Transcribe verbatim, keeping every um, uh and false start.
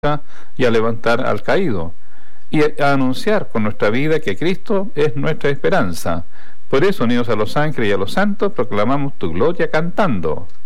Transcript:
y a levantar al caído, y a anunciar con nuestra vida que Cristo es nuestra esperanza. Por eso, unidos a los ángeles y a los santos, proclamamos tu gloria cantando.